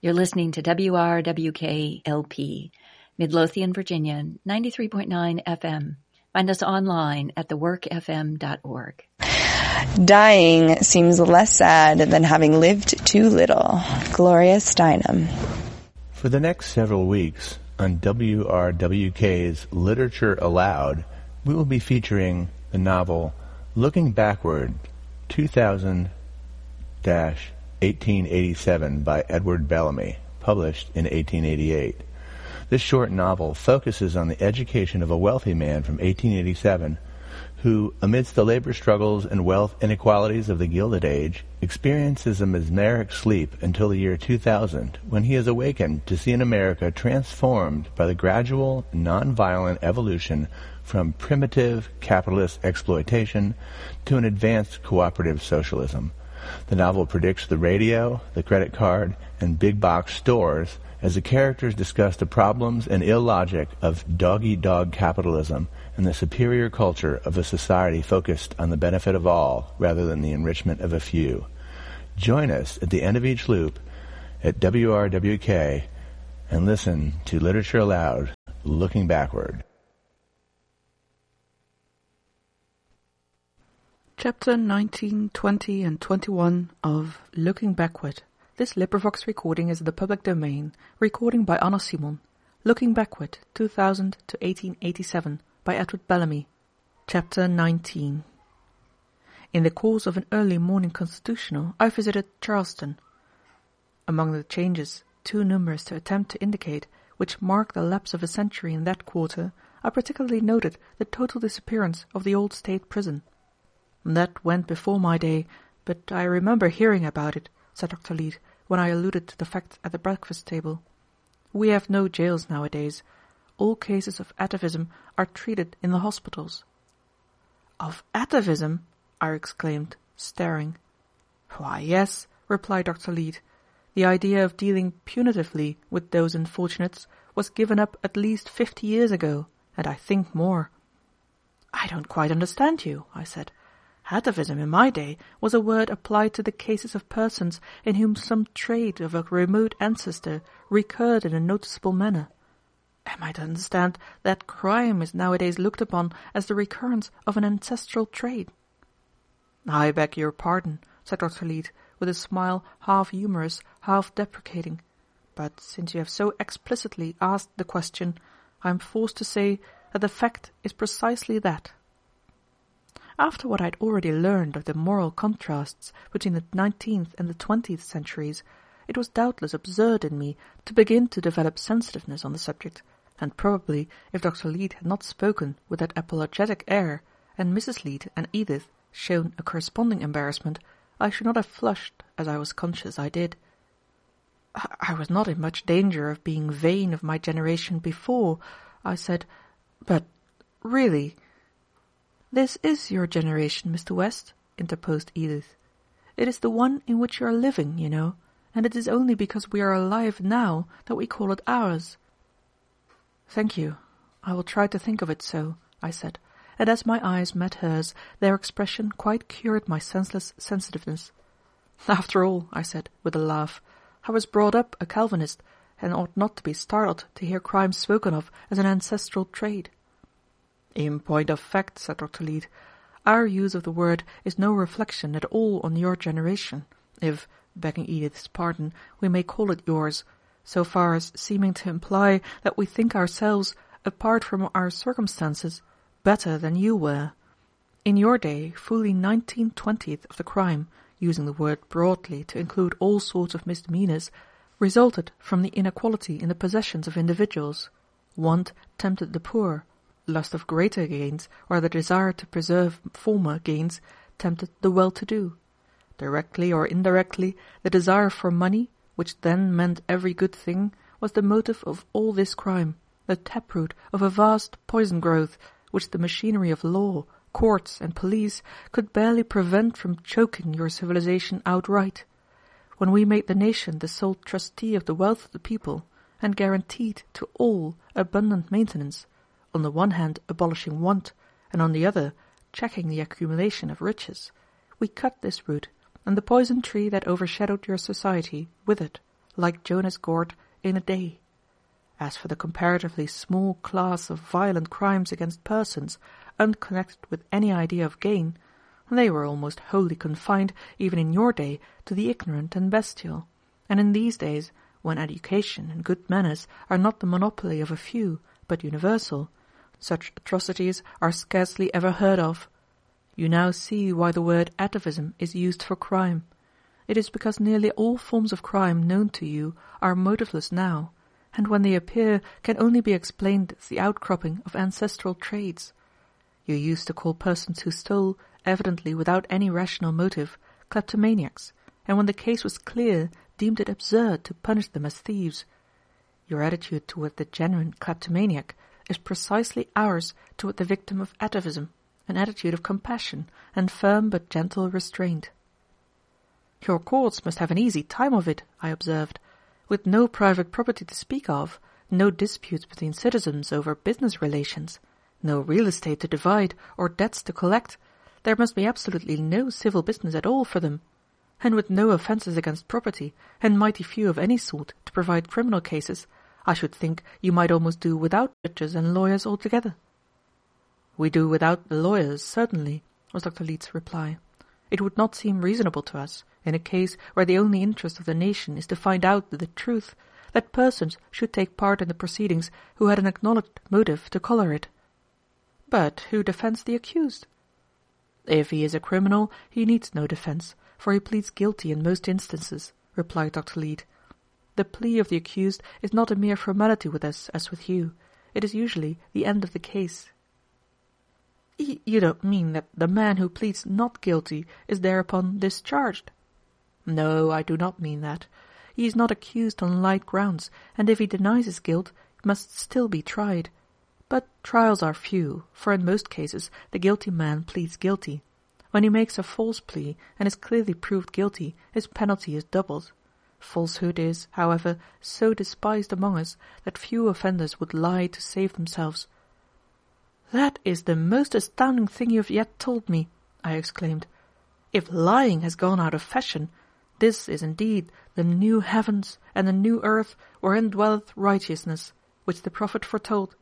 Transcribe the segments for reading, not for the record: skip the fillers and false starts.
You're listening to WRWK-LP, Midlothian, Virginia, 93.9 FM. Find us online at theworkfm.org. Dying seems less sad than having lived too little. Gloria Steinem. For the next several weeks on WRWK's Literature Aloud, we will be featuring the novel Looking Backward, 2000-1887 by Edward Bellamy, published in 1888. This short novel focuses on the education of a wealthy man from 1887 who, amidst the labor struggles and wealth inequalities of the Gilded Age, experiences a mesmeric sleep until the year 2000, when he is awakened to see an America transformed by the gradual, non-violent evolution from primitive capitalist exploitation to an advanced cooperative socialism. The novel predicts the radio, the credit card, and big box stores as the characters discuss the problems and illogic of dog-eat-dog capitalism and the superior culture of a society focused on the benefit of all rather than the enrichment of a few. Join us at the end of each loop at WRWK and listen to Literature Aloud, Looking Backward. Chapter 19, 20 and 21 of Looking Backward. This LibriVox recording is in the public domain. Recording by Anna Simon. Looking Backward, 2000 to 1887, by Edward Bellamy. Chapter 19. In the course of an early morning constitutional, I visited Charleston. Among the changes, too numerous to attempt to indicate, which marked the lapse of a century in that quarter, I particularly noted the total disappearance of the old state prison. That went before my day, but I remember hearing about it, said Dr. Leete, when I alluded to the fact at the breakfast table. We have no jails nowadays. All cases of atavism are treated in the hospitals. Of atavism? I exclaimed, staring. Why, yes, replied Dr. Leete. The idea of dealing punitively with those unfortunates was given up at least 50 years ago, and I think more. I don't quite understand you, I said. Atavism in my day was a word applied to the cases of persons in whom some trait of a remote ancestor recurred in a noticeable manner. Am I to understand that crime is nowadays looked upon as the recurrence of an ancestral trait? I beg your pardon, said Dr. Leete, with a smile half humorous, half deprecating. But since you have so explicitly asked the question, I am forced to say that the fact is precisely that. After what I had already learned of the moral contrasts between the 19th and the 20th centuries, it was doubtless absurd in me to begin to develop sensitiveness on the subject, and probably if Dr. Leete had not spoken with that apologetic air, and Mrs. Leete and Edith shown a corresponding embarrassment, I should not have flushed as I was conscious I did. I was not in much danger of being vain of my generation before, I said, but really— This is your generation, Mr. West, interposed Edith. It is the one in which you are living, you know, and it is only because we are alive now that we call it ours. Thank you. I will try to think of it so, I said, and as my eyes met hers, their expression quite cured my senseless sensitiveness. After all, I said, with a laugh, I was brought up a Calvinist, and ought not to be startled to hear crime spoken of as an ancestral trait. In point of fact, said Dr. Leete, our use of the word is no reflection at all on your generation, if, begging Edith's pardon, we may call it yours, so far as seeming to imply that we think ourselves, apart from our circumstances, better than you were. In your day, fully 19/20 of the crime, using the word broadly to include all sorts of misdemeanors, resulted from the inequality in the possessions of individuals. Want tempted the poor. Lust of greater gains, or the desire to preserve former gains, tempted the well-to-do. Directly or indirectly, the desire for money, which then meant every good thing, was the motive of all this crime, the taproot of a vast poison growth, which the machinery of law, courts, and police could barely prevent from choking your civilization outright. When we made the nation the sole trustee of the wealth of the people, and guaranteed to all abundant maintenance, on the one hand abolishing want, and on the other checking the accumulation of riches, we cut this root, and the poison tree that overshadowed your society withered, like Jonas Gort, in a day. As for the comparatively small class of violent crimes against persons, unconnected with any idea of gain, they were almost wholly confined, even in your day, to the ignorant and bestial, and in these days, when education and good manners are not the monopoly of a few, but universal, such atrocities are scarcely ever heard of. You now see why the word atavism is used for crime. It is because nearly all forms of crime known to you are motiveless now, and when they appear can only be explained as the outcropping of ancestral traits. You used to call persons who stole, evidently without any rational motive, kleptomaniacs, and when the case was clear, deemed it absurd to punish them as thieves. Your attitude toward the genuine kleptomaniac is precisely ours toward the victim of atavism, an attitude of compassion and firm but gentle restraint. Your courts must have an easy time of it, I observed. With no private property to speak of, no disputes between citizens over business relations, no real estate to divide or debts to collect, there must be absolutely no civil business at all for them. And with no offences against property, and mighty few of any sort to provide criminal cases, I should think you might almost do without judges and lawyers altogether. We do without the lawyers, certainly, was Dr. Leete's reply. It would not seem reasonable to us, in a case where the only interest of the nation is to find out the truth, that persons should take part in the proceedings who had an acknowledged motive to colour it. But who defends the accused? If he is a criminal, he needs no defence, for he pleads guilty in most instances, replied Dr. Leete. The plea of the accused is not a mere formality with us, as with you. It is usually the end of the case. You don't mean that the man who pleads not guilty is thereupon discharged? No, I do not mean that. He is not accused on light grounds, and if he denies his guilt, he must still be tried. But trials are few, for in most cases the guilty man pleads guilty. When he makes a false plea and is clearly proved guilty, his penalty is doubled. Falsehood is, however, so despised among us that few offenders would lie to save themselves. "That is the most astounding thing you have yet told me," I exclaimed. "If lying has gone out of fashion, this is indeed the new heavens and the new earth wherein dwelleth righteousness, which the prophet foretold."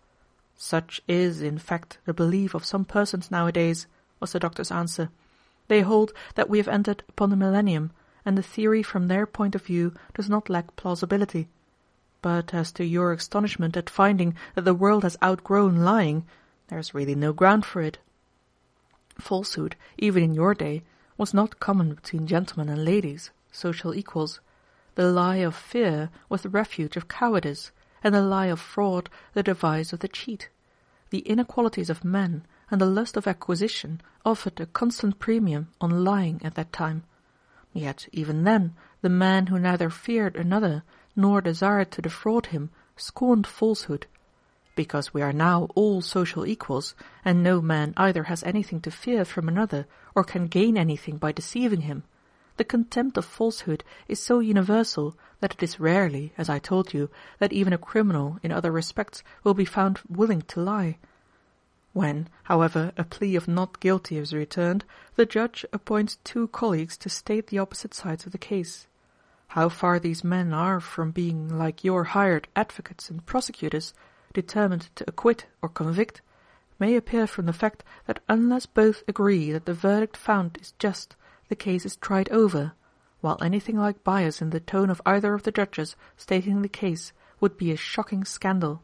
"Such is, in fact, the belief of some persons nowadays," was the doctor's answer. "They hold that we have entered upon the millennium, and the theory from their point of view does not lack plausibility. But as to your astonishment at finding that the world has outgrown lying, there is really no ground for it. Falsehood, even in your day, was not common between gentlemen and ladies, social equals. The lie of fear was the refuge of cowardice, and the lie of fraud the device of the cheat. The inequalities of men and the lust of acquisition offered a constant premium on lying at that time. Yet even then the man who neither feared another nor desired to defraud him scorned falsehood. Because we are now all social equals, and no man either has anything to fear from another or can gain anything by deceiving him, the contempt of falsehood is so universal that it is rarely, as I told you, that even a criminal in other respects will be found willing to lie. When, however, a plea of not guilty is returned, the judge appoints 2 colleagues to state the opposite sides of the case. How far these men are from being like your hired advocates and prosecutors, determined to acquit or convict, may appear from the fact that unless both agree that the verdict found is just, the case is tried over, while anything like bias in the tone of either of the judges stating the case would be a shocking scandal.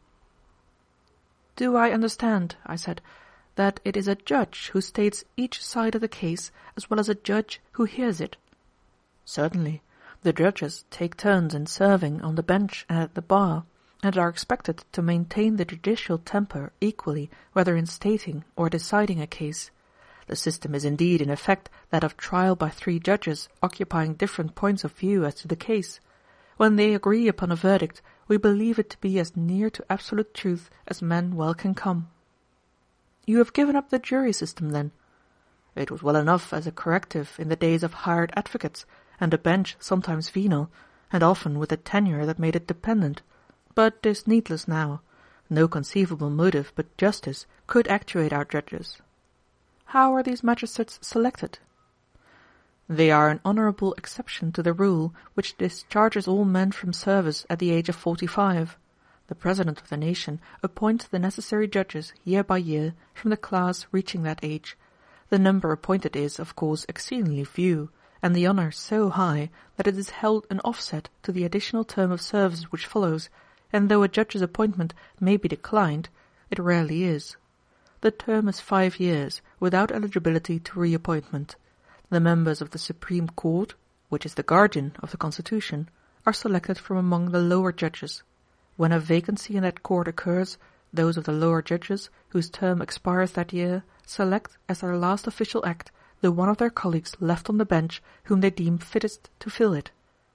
"Do I understand," I said, "that it is a judge who states each side of the case as well as a judge who hears it?" "Certainly. The judges take turns in serving on the bench and at the bar, and are expected to maintain the judicial temper equally whether in stating or deciding a case. The system is indeed in effect that of trial by 3 judges occupying different points of view as to the case. When they agree upon a verdict, we believe it to be as near to absolute truth as men well can come." "You have given up the jury system, then?" "It was well enough as a corrective in the days of hired advocates, and a bench sometimes venal, and often with a tenure that made it dependent, but is needless now. No conceivable motive but justice could actuate our judges." "How are these magistrates selected?" They are an honourable exception to the rule which discharges all men from service at the age of 45. The President of the nation appoints the necessary judges year by year from the class reaching that age. The number appointed is, of course, exceedingly few, and the honour so high that it is held an offset to the additional term of service which follows, and though a judge's appointment may be declined, it rarely is. The term is 5 years, without eligibility to reappointment. The members of the Supreme Court, which is the guardian of the Constitution, are selected from among the lower judges. When a vacancy in that court occurs, those of the lower judges, whose term expires that year, select as their last official act the one of their colleagues left on the bench whom they deem fittest to fill it.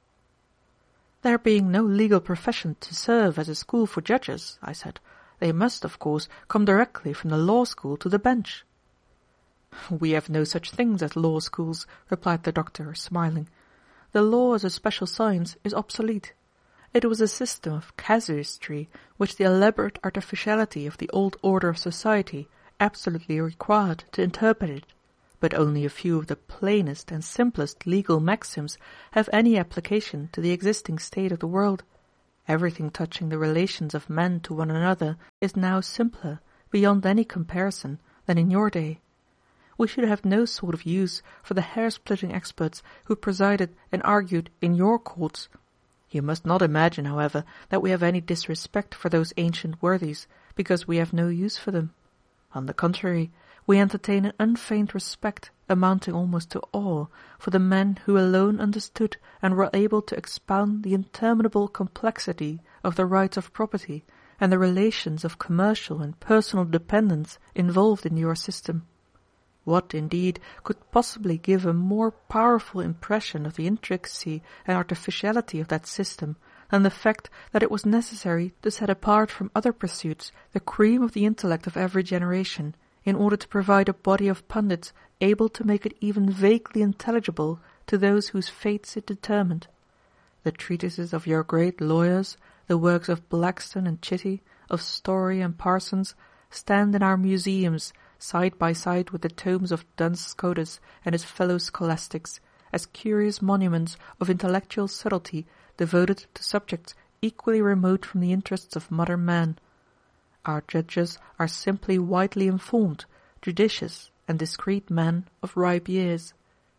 There being no legal profession to serve as a school for judges, I said, they must, of course, come directly from the law school to the bench. We have no such things as law schools, replied the doctor, smiling. The law as a special science is obsolete. It was a system of casuistry which the elaborate artificiality of the old order of society absolutely required to interpret it, but only a few of the plainest and simplest legal maxims have any application to the existing state of the world. Everything touching the relations of men to one another is now simpler, beyond any comparison, than in your day. We should have no sort of use for the hair-splitting experts who presided and argued in your courts. You must not imagine, however, that we have any disrespect for those ancient worthies, because we have no use for them. On the contrary, we entertain an unfeigned respect, amounting almost to awe, for the men who alone understood and were able to expound the interminable complexity of the rights of property and the relations of commercial and personal dependence involved in your system. What, indeed, could possibly give a more powerful impression of the intricacy and artificiality of that system than the fact that it was necessary to set apart from other pursuits the cream of the intellect of every generation, in order to provide a body of pundits able to make it even vaguely intelligible to those whose fates it determined? The treatises of your great lawyers, the works of Blackstone and Chitty, of Story and Parsons, stand in our museums, side by side with the tomes of Duns Scotus and his fellow scholastics, as curious monuments of intellectual subtlety devoted to subjects equally remote from the interests of modern man. Our judges are simply widely informed, judicious, and discreet men of ripe years.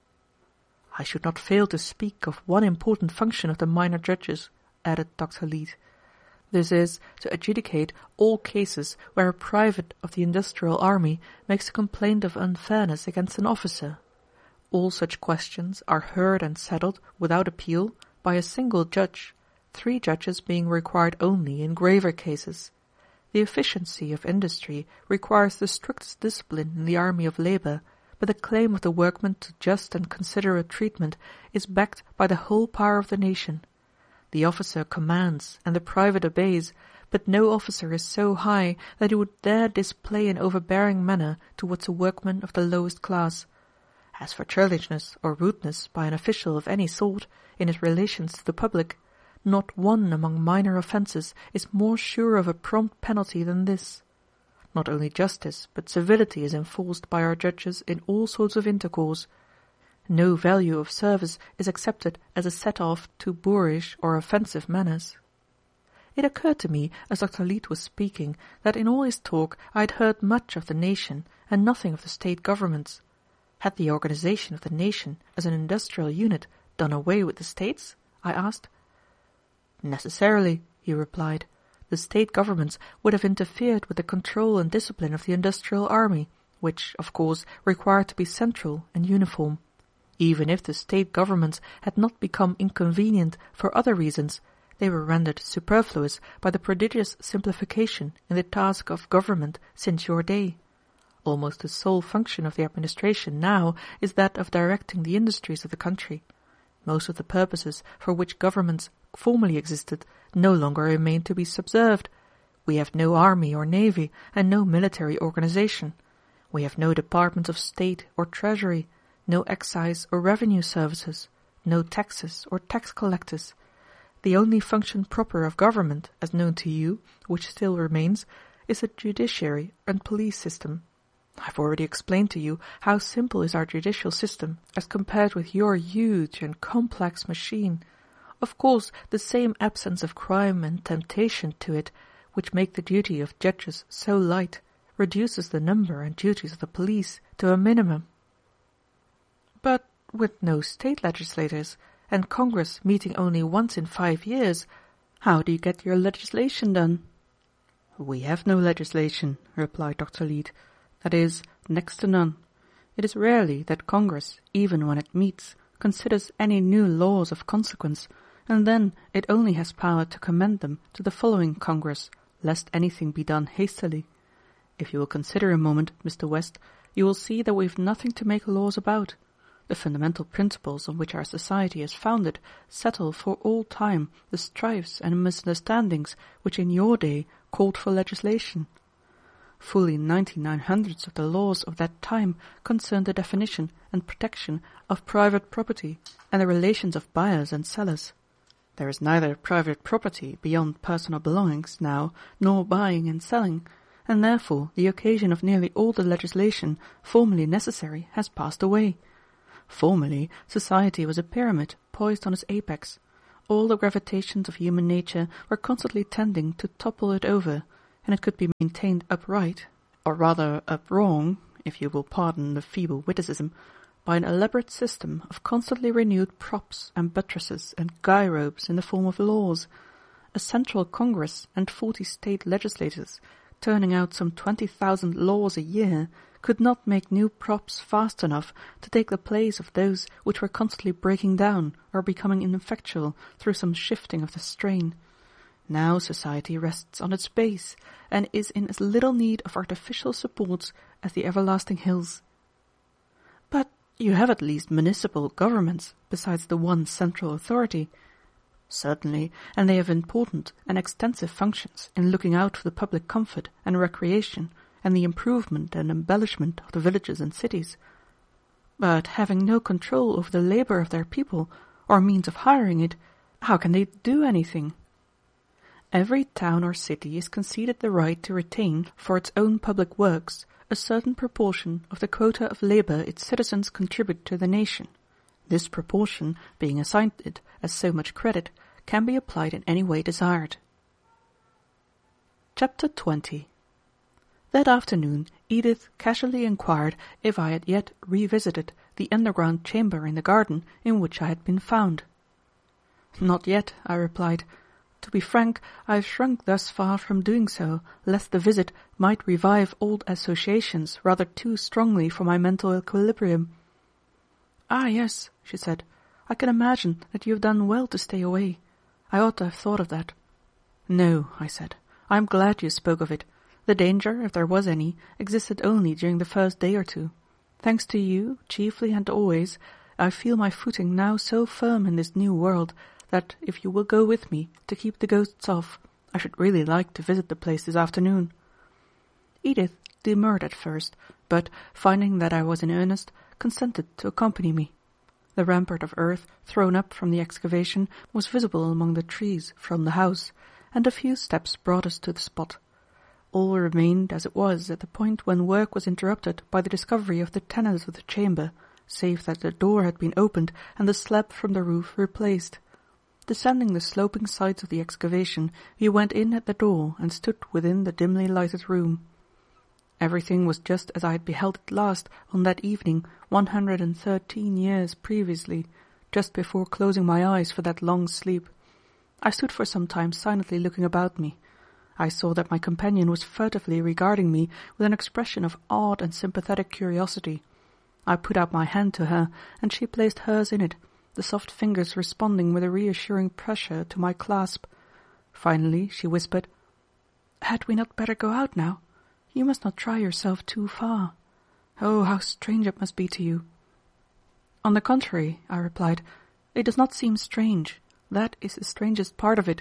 I should not fail to speak of one important function of the minor judges, added Dr. Leete. This is, to adjudicate all cases where a private of the industrial army makes a complaint of unfairness against an officer. All such questions are heard and settled, without appeal, by a single judge, 3 judges being required only in graver cases. The efficiency of industry requires the strictest discipline in the army of labour, but the claim of the workman to just and considerate treatment is backed by the whole power of the nation. The officer commands, and the private obeys, but no officer is so high that he would dare display an overbearing manner towards a workman of the lowest class. As for churlishness or rudeness by an official of any sort, in his relations to the public, not one among minor offences is more sure of a prompt penalty than this. Not only justice, but civility is enforced by our judges in all sorts of intercourse. No value of service is accepted as a set-off to boorish or offensive manners. It occurred to me, as Dr. Leete was speaking, that in all his talk I had heard much of the nation and nothing of the state governments. Had the organization of the nation as an industrial unit done away with the states? I asked. Necessarily, he replied. The state governments would have interfered with the control and discipline of the industrial army, which, of course, required to be central and uniform. Even if the state governments had not become inconvenient for other reasons, they were rendered superfluous by the prodigious simplification in the task of government since your day. Almost the sole function of the administration now is that of directing the industries of the country. Most of the purposes for which governments formerly existed no longer remain to be subserved. We have no army or navy and no military organization. We have no departments of state or treasury, no excise or revenue services, no taxes or tax collectors. The only function proper of government, as known to you, which still remains, is the judiciary and police system. I've already explained to you how simple is our judicial system as compared with your huge and complex machine. Of course, the same absence of crime and temptation to it, which make the duty of judges so light, reduces the number and duties of the police to a minimum. But with no state legislators, and Congress meeting only once in 5 years, how do you get your legislation done? We have no legislation, replied Dr. Leete. That is, next to none. It is rarely that Congress, even when it meets, considers any new laws of consequence, and then it only has power to commend them to the following Congress, lest anything be done hastily. If you will consider a moment, Mr. West, you will see that we have nothing to make laws about. The fundamental principles on which our society is founded settle for all time the strifes and misunderstandings which in your day called for legislation. Fully 99/100 of the laws of that time concerned the definition and protection of private property and the relations of buyers and sellers. There is neither private property beyond personal belongings now, nor buying and selling, and therefore the occasion of nearly all the legislation formerly necessary has passed away. Formerly, society was a pyramid poised on its apex. All the gravitations of human nature were constantly tending to topple it over, and it could be maintained upright, or rather up-wrong, if you will pardon the feeble witticism, by an elaborate system of constantly renewed props and buttresses and guy-ropes in the form of laws. A central Congress and 40 state legislators, turning out some 20,000 laws a year, could not make new props fast enough to take the place of those which were constantly breaking down or becoming ineffectual through some shifting of the strain. Now society rests on its base, and is in as little need of artificial supports as the everlasting hills. But you have at least municipal governments, besides the one central authority. Certainly, and they have important and extensive functions in looking out for the public comfort and recreation, and the improvement and embellishment of the villages and cities. But having no control over the labor of their people, or means of hiring it, how can they do anything? Every town or city is conceded the right to retain, for its own public works, a certain proportion of the quota of labor its citizens contribute to the nation. This proportion, being assigned it as so much credit, can be applied in any way desired. Chapter 20. That afternoon Edith casually inquired if I had yet revisited the underground chamber in the garden in which I had been found. Not yet, I replied. To be frank, I have shrunk thus far from doing so, lest the visit might revive old associations rather too strongly for my mental equilibrium. Ah, yes, she said. I can imagine that you have done well to stay away. I ought to have thought of that. No, I said. I am glad you spoke of it. The danger, if there was any, existed only during the first day or two. Thanks to you, chiefly and always, I feel my footing now so firm in this new world that if you will go with me to keep the ghosts off, I should really like to visit the place this afternoon. Edith demurred at first, but, finding that I was in earnest, consented to accompany me. The rampart of earth thrown up from the excavation was visible among the trees from the house, and a few steps brought us to the spot. All remained as it was at the point when work was interrupted by the discovery of the tenants of the chamber, save that the door had been opened and the slab from the roof replaced. Descending the sloping sides of the excavation, we went in at the door and stood within the dimly lighted room. Everything was just as I had beheld it last on that evening 113 years previously, just before closing my eyes for that long sleep. I stood for some time silently looking about me. I saw that my companion was furtively regarding me with an expression of odd and sympathetic curiosity. I put out my hand to her, and she placed hers in it, the soft fingers responding with a reassuring pressure to my clasp. Finally she whispered, "Had we not better go out now? You must not try yourself too far. Oh, how strange it must be to you." "On the contrary," I replied, "it does not seem strange. That is the strangest part of it."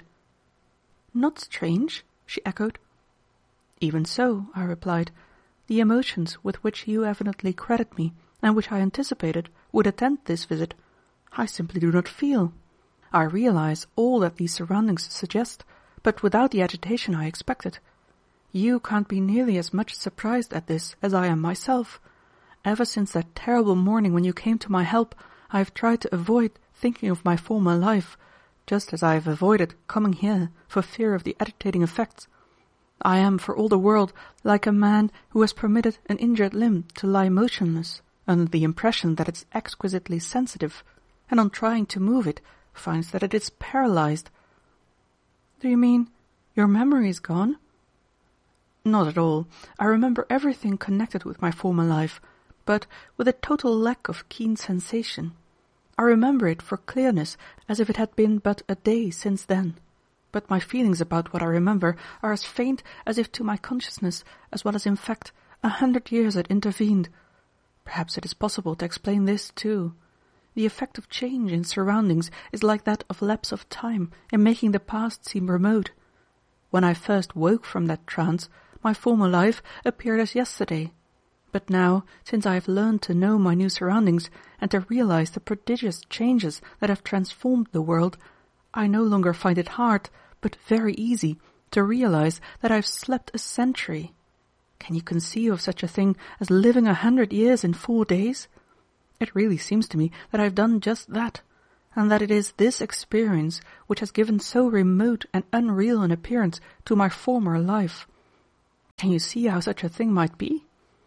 "Not strange?" she echoed. "Even so," I replied, "the emotions with which you evidently credit me, and which I anticipated would attend this visit, I simply do not feel. I realize all that these surroundings suggest, but without the agitation I expected. You can't be nearly as much surprised at this as I am myself. Ever since that terrible morning when you came to my help, I have tried to avoid thinking of my former life, just as I have avoided coming here for fear of the agitating effects. I am for all the world like a man who has permitted an injured limb to lie motionless, under the impression that it's exquisitely sensitive, and on trying to move it, finds that it is paralyzed. Do you mean your memory is gone? Not at all. I remember everything connected with my former life, but with a total lack of keen sensation. I remember it for clearness, as if it had been but a day since then. But my feelings about what I remember are as faint as if to my consciousness, as well as in fact, 100 years had intervened. Perhaps it is possible to explain this too. The effect of change in surroundings is like that of lapse of time in making the past seem remote. When I first woke from that trance, my former life appeared as yesterday. But now, since I have learned to know my new surroundings and to realize the prodigious changes that have transformed the world, I no longer find it hard, but very easy, to realize that I have slept a century. Can you conceive of such a thing as living 100 years in 4 days? It really seems to me that I have done just that, and that it is this experience which has given so remote and unreal an appearance to my former life. Can you see how such a thing might be?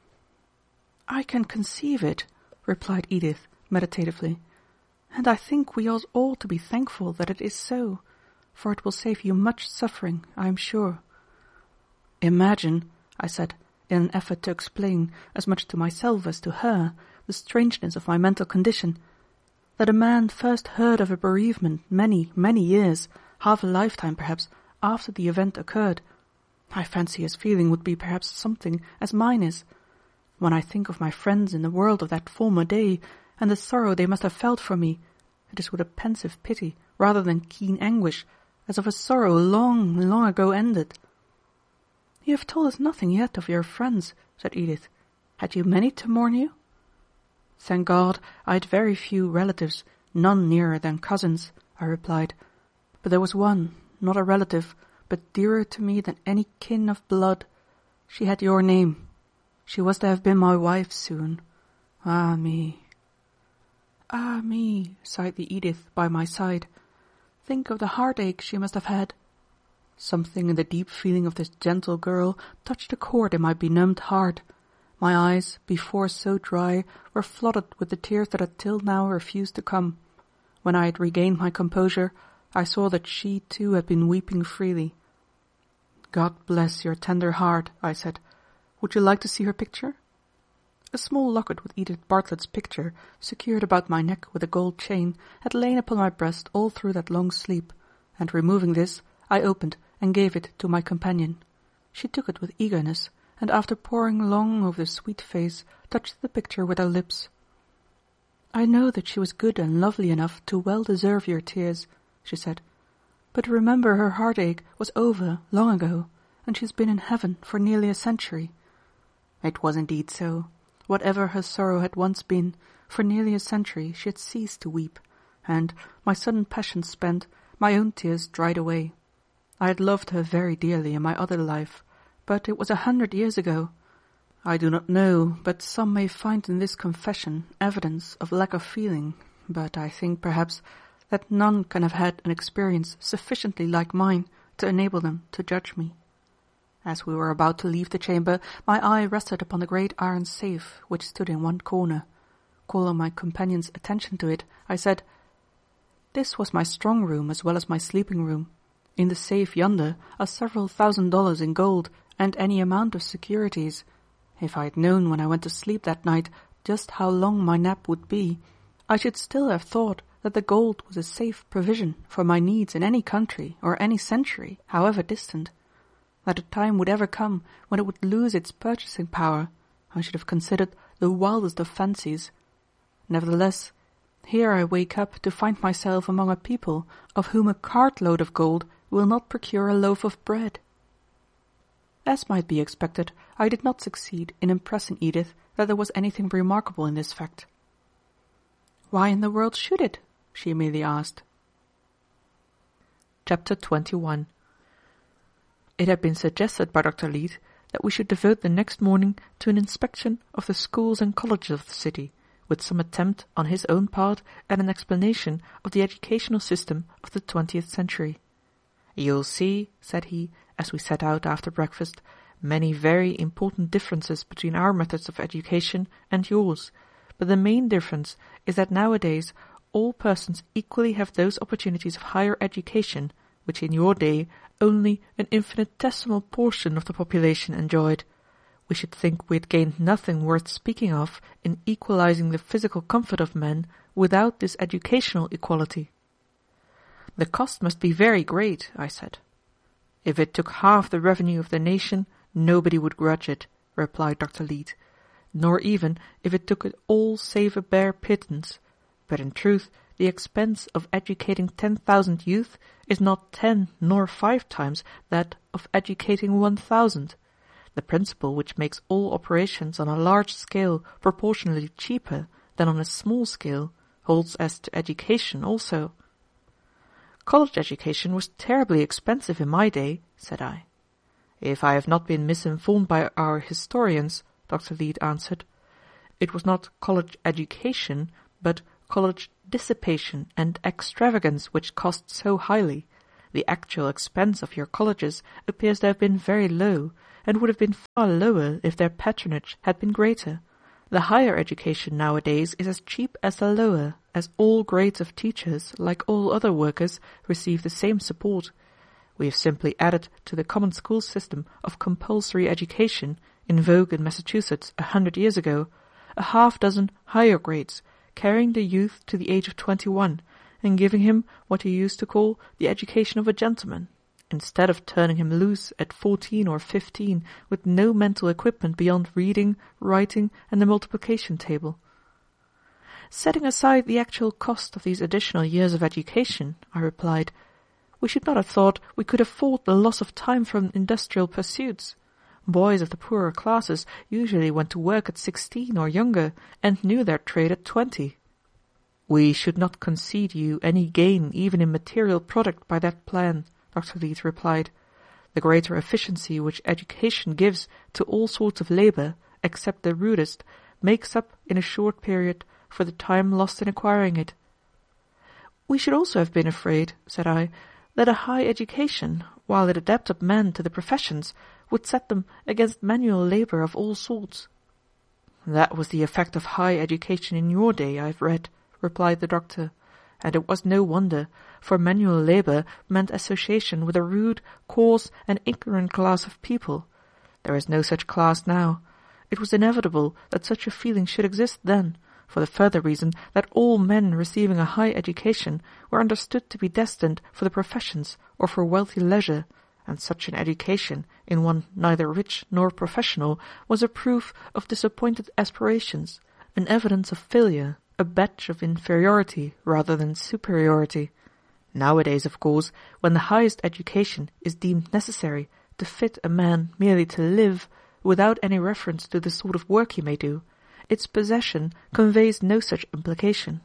I can conceive it, replied Edith meditatively, and I think we ought all to be thankful that it is so, for it will save you much suffering, I am sure. Imagine, I said, in an effort to explain, as much to myself as to her, the strangeness of my mental condition, that a man first heard of a bereavement many, many years, half a lifetime perhaps, after the event occurred. I fancy his feeling would be perhaps something as mine is. When I think of my friends in the world of that former day, and the sorrow they must have felt for me, it is with a pensive pity rather than keen anguish, as of a sorrow long, long ago ended. You have told us nothing yet of your friends, said Edith. Had you many to mourn you? Thank God, I had very few relatives, none nearer than cousins, I replied. But there was one, not a relative, but dearer to me than any kin of blood. She had your name. She was to have been my wife soon. Ah me! Ah me, sighed the Edith by my side. Think of the heartache she must have had. Something in the deep feeling of this gentle girl touched a chord in my benumbed heart. My eyes, before so dry, were flooded with the tears that had till now refused to come. When I had regained my composure, I saw that she too had been weeping freely. God bless your tender heart, I said. Would you like to see her picture? A small locket with Edith Bartlett's picture, secured about my neck with a gold chain, had lain upon my breast all through that long sleep, and removing this, I opened and gave it to my companion. She took it with eagerness, and after poring long over the sweet face, touched the picture with her lips. I know that she was good and lovely enough to well deserve your tears, she said, but remember her heartache was over long ago, and she has been in heaven for nearly a century. It was indeed so. Whatever her sorrow had once been, for nearly a century she had ceased to weep, and, my sudden passion spent, my own tears dried away. I had loved her very dearly in my other life, but it was 100 years ago. I do not know, but some may find in this confession evidence of lack of feeling, but I think, perhaps, that none can have had an experience sufficiently like mine to enable them to judge me. As we were about to leave the chamber, my eye rested upon the great iron safe which stood in one corner. Calling my companion's attention to it, I said, "This was my strong room as well as my sleeping room. In the safe yonder are several $1,000s in gold and any amount of securities. If I had known when I went to sleep that night just how long my nap would be, I should still have thought that the gold was a safe provision for my needs in any country or any century, however distant. That a time would ever come when it would lose its purchasing power, I should have considered the wildest of fancies. Nevertheless, here I wake up to find myself among a people of whom a cartload of gold will not procure a loaf of bread." As might be expected, I did not succeed in impressing Edith that there was anything remarkable in this fact. "Why in the world should it?" she merely asked. Chapter 21. It had been suggested by Dr. Leete that we should devote the next morning to an inspection of the schools and colleges of the city, with some attempt on his own part at an explanation of the educational system of the 20th century. "You'll see," said he, as we set out after breakfast, "many very important differences between our methods of education and yours, but the main difference is that nowadays all persons equally have those opportunities of higher education which in your day only an infinitesimal portion of the population enjoyed. We should think we had gained nothing worth speaking of in equalizing the physical comfort of men without this educational equality." "The cost must be very great," I said. "If it took half the revenue of the nation, nobody would grudge it," replied Dr. Leete, "nor even if it took it all save a bare pittance. But in truth, the expense of educating 10,000 youth is not 10 nor 5 times that of educating 1,000. The principle which makes all operations on a large scale proportionally cheaper than on a small scale holds as to education also." "College education was terribly expensive in my day," said I. "If I have not been misinformed by our historians," Dr. Leete answered, "it was not college education, but college dissipation and extravagance which cost so highly. The actual expense of your colleges appears to have been very low, and would have been far lower if their patronage had been greater. The higher education nowadays is as cheap as the lower, as all grades of teachers, like all other workers, receive the same support. We have simply added to the common school system of compulsory education, in vogue in Massachusetts 100 years ago, a half-dozen higher grades, carrying the youth to the age of 21, and giving him what you used to call the education of a gentleman, instead of turning him loose at 14 or 15 with no mental equipment beyond reading, writing, and the multiplication table." "Setting aside the actual cost of these additional years of education," I replied, "we should not have thought we could afford the loss of time from industrial pursuits. Boys of the poorer classes usually went to work at 16 or younger, and knew their trade at 20. "We should not concede you any gain even in material product by that plan," Dr. Leete replied. "The greater efficiency which education gives to all sorts of labor, except the rudest, makes up in a short period for the time lost in acquiring it." "We should also have been afraid," said I, "that a high education, while it adapted men to the professions, would set them against manual labor of all sorts." "That was the effect of high education in your day, I have read," replied the doctor, "and it was no wonder, for manual labor meant association with a rude, coarse, and ignorant class of people. There is no such class now. It was inevitable that such a feeling should exist then, for the further reason that all men receiving a high education were understood to be destined for the professions or for wealthy leisure, and such an education, in one neither rich nor professional, was a proof of disappointed aspirations, an evidence of failure, a badge of inferiority rather than superiority. Nowadays, of course, when the highest education is deemed necessary to fit a man merely to live, without any reference to the sort of work he may do, its possession conveys no such implication."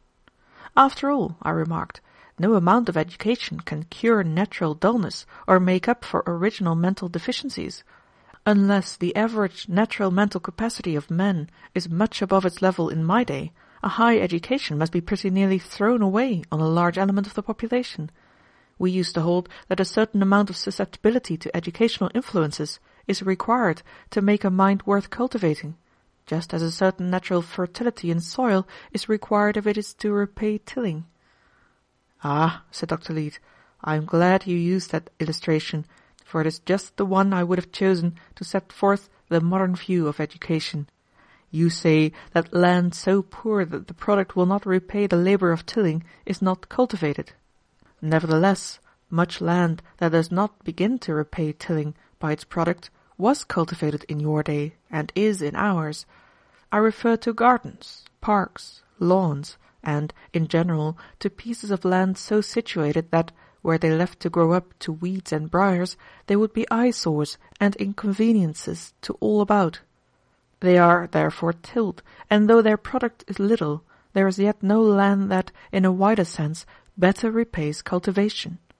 "After all," I remarked, "no amount of education can cure natural dullness or make up for original mental deficiencies. Unless the average natural mental capacity of men is much above its level in my day, a high education must be pretty nearly thrown away on a large element of the population. We used to hold that a certain amount of susceptibility to educational influences is required to make a mind worth cultivating, just as a certain natural fertility in soil is required if it is to repay tilling." "Ah," said Dr. Leete, "I am glad you used that illustration, for it is just the one I would have chosen to set forth the modern view of education. You say that land so poor that the product will not repay the labor of tilling is not cultivated. Nevertheless, much land that does not begin to repay tilling by its product was cultivated in your day and is in ours. I refer to gardens, parks, lawns, and, in general, to pieces of land so situated that, were they left to grow up to weeds and briars, they would be eyesores and inconveniences to all about. They are therefore tilled, and though their product is little, there is yet no land that, in a wider sense, better repays cultivation.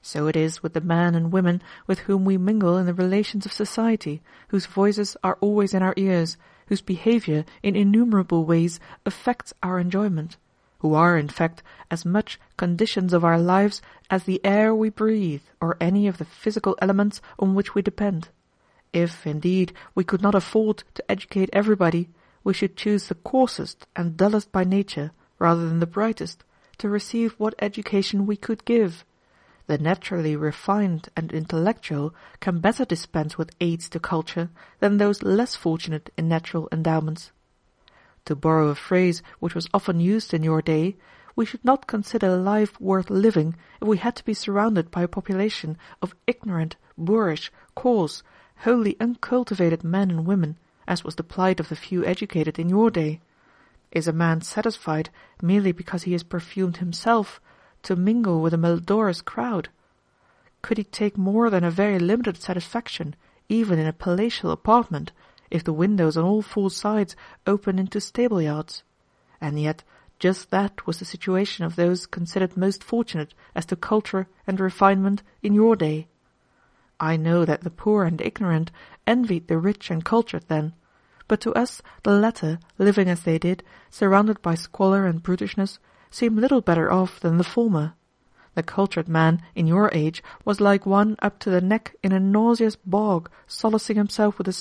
So it is with the men and women with whom we mingle in the relations of society, whose voices are always in our ears, whose behavior in innumerable ways affects our enjoyment, who are, in fact, as much conditions of our lives as the air we breathe or any of the physical elements on which we depend. If, indeed, we could not afford to educate everybody, we should choose the coarsest and dullest by nature, rather than the brightest, to receive what education we could give. The naturally refined and intellectual can better dispense with aids to culture than those less fortunate in natural endowments. To borrow a phrase which was often used in your day, we should not consider life worth living if we had to be surrounded by a population of ignorant, boorish, coarse, wholly uncultivated men and women, as was the plight of the few educated in your day. Is a man satisfied merely because he is perfumed himself to mingle with a malodorous crowd? Could he take more than a very limited satisfaction, even in a palatial apartment, if the windows on all four sides open into stable-yards? And yet just that was the situation of those considered most fortunate as to culture and refinement in your day. I know that the poor and ignorant envied the rich and cultured then, but to us the latter, living as they did, surrounded by squalor and brutishness, seem little better off than the former. The cultured man in your age was like one up to the neck in a nauseous bog, solacing himself with the